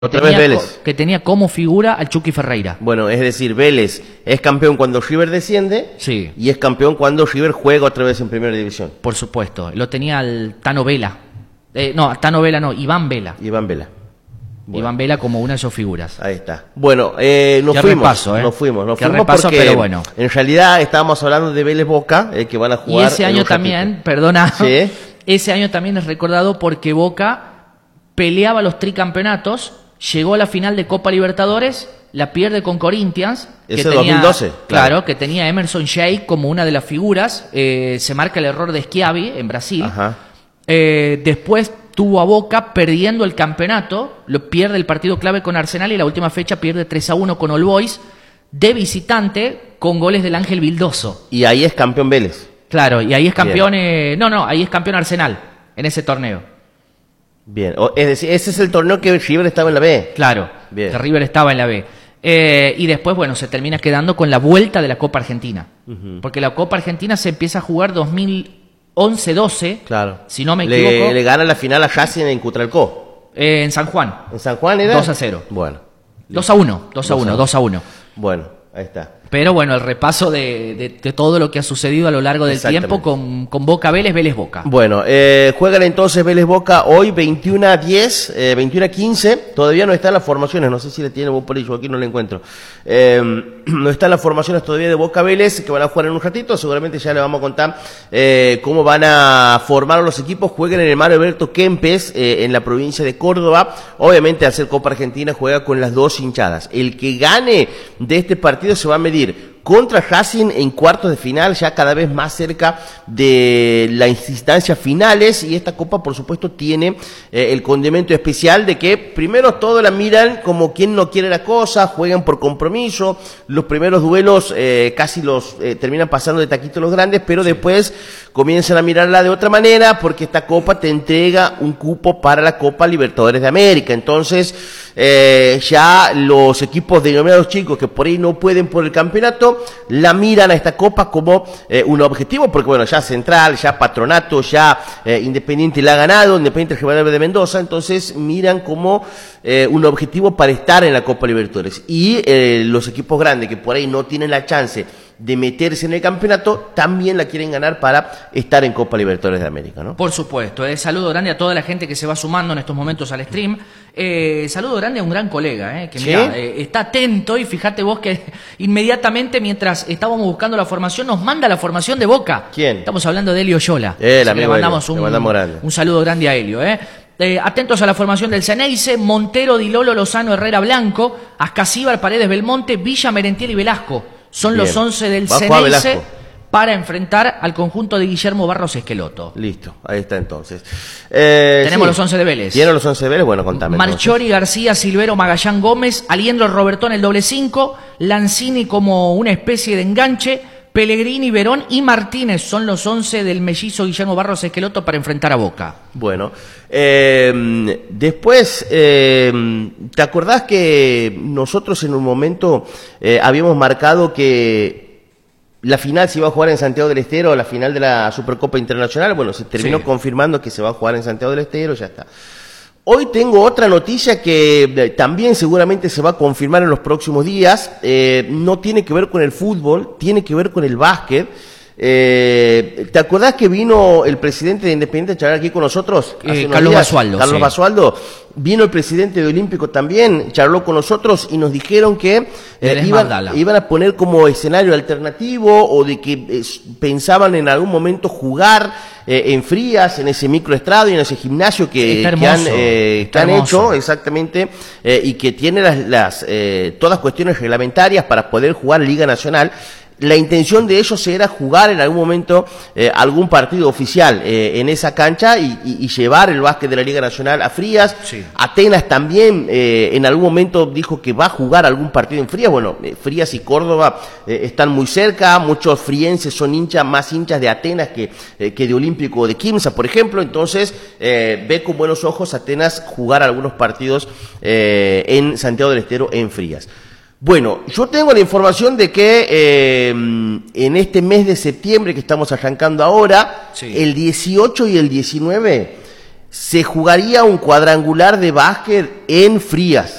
Otra vez Vélez. Que tenía como figura al Chucky Ferreira. Bueno, es decir, Vélez es campeón cuando River desciende, sí, y es campeón cuando River juega otra vez en Primera División. Por supuesto, lo tenía al Tano Vela. No, Tano Vela no, Iván Vela. Iván Vela. Bueno. Iván Vela como una de sus figuras. Ahí está. Bueno, nos fuimos porque pero bueno. En realidad estábamos hablando de Vélez Boca, que van a jugar. Y ese año también, perdona, ¿sí? Ese año también es recordado porque Boca peleaba los tricampeonatos, llegó a la final de Copa Libertadores, la pierde con Corinthians. Ese 2012. Claro, que tenía Emerson Sheik como una de las figuras. Se marca el error de Schiavi en Brasil. Ajá. Después tuvo a Boca perdiendo el campeonato, lo pierde el partido clave con Arsenal y la última fecha pierde 3-1 con All Boys de visitante con goles del Ángel Vildoso. Y ahí es campeón Vélez. Claro, y ahí es campeón, ahí es campeón Arsenal en ese torneo. Bien, es decir, ese es el torneo que River estaba en la B. Claro, bien, que River estaba en la B. Y después, bueno, se termina quedando con la vuelta de la Copa Argentina. Porque la Copa Argentina se empieza a jugar 2011-12, claro, si no me equivoco. Le gana la final a Racing en Cutralcó. En San Juan. ¿En San Juan era? 2-0. Bueno. 2-1. Bueno, ahí está. Pero bueno, el repaso de todo lo que ha sucedido a lo largo del tiempo con Boca Vélez, Vélez Boca. Bueno, juegan entonces Vélez Boca hoy 21-10, 21-15. Todavía no están las formaciones, no sé si le tiene vos por ahí, yo aquí no le encuentro. No están las formaciones todavía de Boca Vélez, que van a jugar en un ratito. Seguramente ya le vamos a contar cómo van a formar los equipos. Juegan en el Mario Alberto Kempes, en la provincia de Córdoba. Obviamente, al ser Copa Argentina, juega con las dos hinchadas. El que gane de este partido se va a medir contra Racing en cuartos de final, ya cada vez más cerca de las instancias finales, y esta copa por supuesto tiene el condimento especial de que primero todos la miran como quien no quiere la cosa, juegan por compromiso, los primeros duelos casi los terminan pasando de taquito los grandes, pero después comienzan a mirarla de otra manera porque esta copa te entrega un cupo para la Copa Libertadores de América. Entonces ya los equipos denominados chicos que por ahí no pueden por el campeonato la miran a esta copa como un objetivo, porque bueno, ya Central, ya Patronato, ya Independiente la ha ganado, Independiente Rivadavia de Mendoza, entonces miran como un objetivo para estar en la Copa Libertadores. Y los equipos grandes que por ahí no tienen la chance de meterse en el campeonato, también la quieren ganar para estar en Copa Libertadores de América, ¿no? Por supuesto, saludo grande a toda la gente que se va sumando en estos momentos al stream. Saludo grande a un gran colega, que ¿sí? Mirá, está atento, y fíjate vos que inmediatamente mientras estábamos buscando la formación nos manda la formación de Boca. ¿Quién? Estamos hablando de Helio Yola. Le mandamos un saludo grande a Helio. Atentos a la formación del Ceneice: Montero, Di Lolo, Lozano, Herrera, Blanco, Ascasíbar, Paredes, Belmonte, Villa, Merentiel y Velasco. Son bien. Los 11 del Ceneice para enfrentar al conjunto de Guillermo Barros Esqueloto. Listo, ahí está entonces. Tenemos los 11 de Vélez. ¿Tienen los 11 de Vélez? Bueno, contame. Marchori, García, Silvero, Magallán, Gómez, Aliendro, Robertón, el doble 5, Lanzini como una especie de enganche, Pellegrini, Verón y Martínez son los 11 del mellizo Guillermo Barros Esqueloto para enfrentar a Boca. Bueno, después, ¿te acordás que nosotros en un momento habíamos marcado que la final se iba a jugar en Santiago del Estero, la final de la Supercopa Internacional? Bueno, se terminó confirmando que se va a jugar en Santiago del Estero, ya está. Hoy tengo otra noticia que también seguramente se va a confirmar en los próximos días. No tiene que ver con el fútbol, tiene que ver con el básquet. ¿Te acordás que vino el presidente de Independiente a charlar aquí con nosotros? Carlos Basualdo. Carlos Basualdo. Vino el presidente de Olímpico también, charló con nosotros y nos dijeron que iban a poner como escenario alternativo, o de que pensaban en algún momento jugar en Frías, en ese microestrado y en ese gimnasio que han hecho, exactamente, y que tiene todas cuestiones reglamentarias para poder jugar Liga Nacional. La intención de ellos era jugar en algún momento algún partido oficial en esa cancha y llevar el básquet de la Liga Nacional a Frías. Sí. Atenas también en algún momento dijo que va a jugar algún partido en Frías. Bueno, Frías y Córdoba están muy cerca, muchos frienses son más hinchas de Atenas que de Olímpico o de Quimsa, por ejemplo. Entonces ve con buenos ojos Atenas jugar algunos partidos en Santiago del Estero en Frías. Bueno, yo tengo la información de que en este mes de septiembre que estamos arrancando ahora, el 18 y el 19, se jugaría un cuadrangular de básquet en Frías.